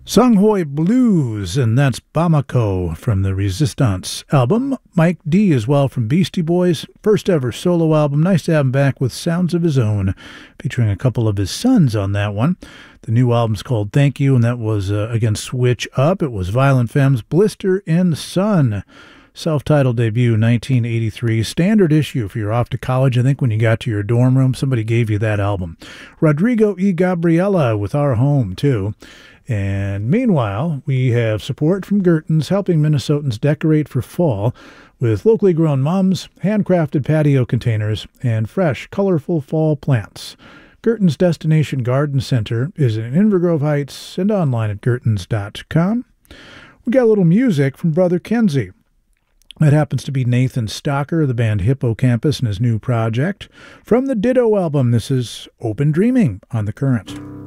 Songhoi Blues, and that's Bamako from the Resistance album. Mike D as well from Beastie Boys, first ever solo album. Nice to have him back with sounds of his own, featuring a couple of his sons on that one. The new album's called Thank You, and that was, again, Switch Up. It was Violent Femmes' Blister in Sun. Self-titled debut, 1983. Standard issue if you're off to college. I think when you got to your dorm room, somebody gave you that album. Rodrigo y Gabriela with Our Home, too. And meanwhile, we have support from Gerton's, helping Minnesotans decorate for fall with locally grown mums, handcrafted patio containers, and fresh, colorful fall plants. Gerton's Destination Garden Center is in Inver Grove Heights and online at gertons.com. We got a little music from Brother Kenzie. That happens to be Nathan Stocker, the band Hippocampus, and his new project. From the Ditto album, this is Open Dreaming on The Current.